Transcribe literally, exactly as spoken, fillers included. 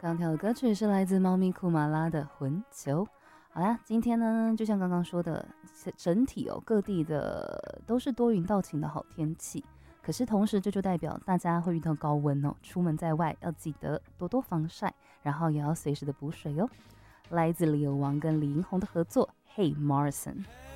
刚跳的歌曲是来自猫咪库马拉的混球。好啦，今天呢，就像刚刚说的，整体哦各地的都是多云到晴的好天气。可是同时，这就代表大家会遇到高温哦，出门在外要记得多多防晒，然后也要随时的补水哦。来自李友王跟李银红的合作《Hey Morrison》。